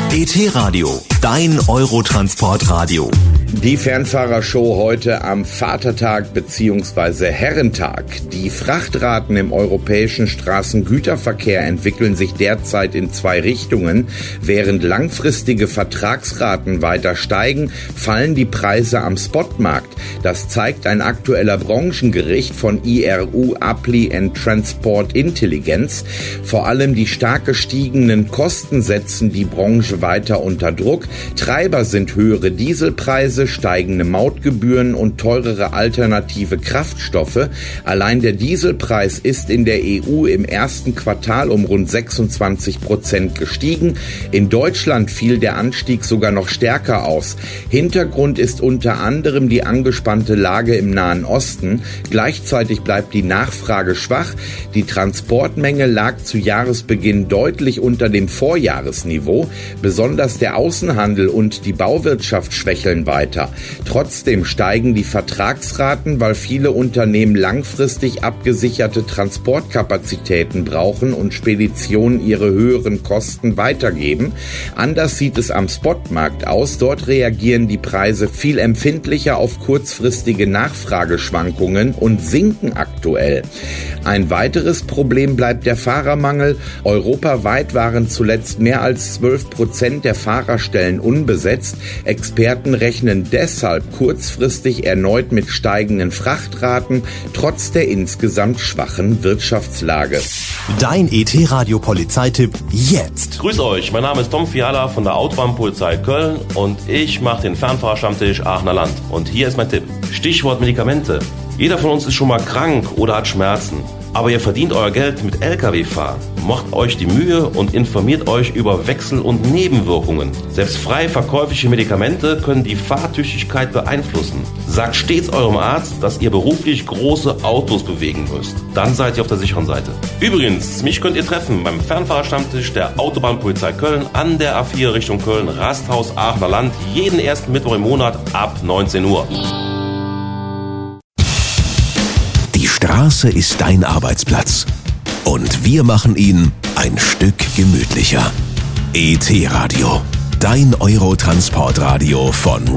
ET-Radio, dein Eurotransportradio. Die Fernfahrershow heute am Vatertag bzw. Herrentag. Die Frachtraten im europäischen Straßengüterverkehr entwickeln sich derzeit in zwei Richtungen. Während langfristige Vertragsraten weiter steigen, fallen die Preise am Spotmarkt. Das zeigt ein aktueller Branchenbericht von IRU Appli and Transport Intelligence. Vor allem die stark gestiegenen Kosten setzen die Branche weiter unter Druck. Treiber sind höhere Dieselpreise, steigende Mautgebühren und teurere alternative Kraftstoffe. Allein der Dieselpreis ist in der EU im ersten Quartal um rund 26% gestiegen. In Deutschland fiel der Anstieg sogar noch stärker aus. Hintergrund ist unter anderem die angespannte Lage im Nahen Osten. Gleichzeitig bleibt die Nachfrage schwach. Die Transportmenge lag zu Jahresbeginn deutlich unter dem Vorjahresniveau. Besonders der Außenhandel und die Bauwirtschaft schwächeln weiter. Trotzdem steigen die Vertragsraten, weil viele Unternehmen langfristig abgesicherte Transportkapazitäten brauchen und Speditionen ihre höheren Kosten weitergeben. Anders sieht es am Spotmarkt aus. Dort reagieren die Preise viel empfindlicher auf kurzfristige Nachfrageschwankungen und sinken aktuell. Ein weiteres Problem bleibt der Fahrermangel. Europaweit waren zuletzt mehr als 12% der Fahrerstellen unbesetzt. Experten rechnen deshalb kurzfristig erneut mit steigenden Frachtraten, trotz der insgesamt schwachen Wirtschaftslage. Dein ET-Radio-Polizeitipp jetzt. Grüß euch, mein Name ist Tom Fiala von der Autobahnpolizei Köln und ich mache den Fernfahrerstammtisch Aachener Land. Und hier ist mein Tipp. Stichwort Medikamente. Jeder von uns ist schon mal krank oder hat Schmerzen. Aber ihr verdient euer Geld mit Lkw-Fahren. Macht euch die Mühe und informiert euch über Wechsel- und Nebenwirkungen. Selbst frei verkäufliche Medikamente können die Fahrtüchtigkeit beeinflussen. Sagt stets eurem Arzt, dass ihr beruflich große Autos bewegen müsst. Dann seid ihr auf der sicheren Seite. Übrigens, mich könnt ihr treffen beim Fernfahrerstammtisch der Autobahnpolizei Köln an der A4 Richtung Köln, Rasthaus Aachener Land, jeden ersten Mittwoch im Monat ab 19 Uhr. Die Straße ist dein Arbeitsplatz. Und wir machen ihn ein Stück gemütlicher. ET-Radio, dein Eurotransportradio von